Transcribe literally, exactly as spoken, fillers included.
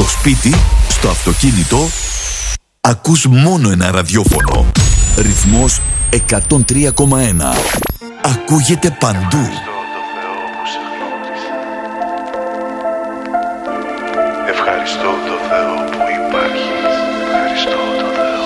Στο σπίτι, στο αυτοκίνητο, ακούς μόνο ένα ραδιόφωνο. Ρυθμός εκατόν τρία κόμμα ένα. Ακούγεται παντού. Ευχαριστώ το Θεό που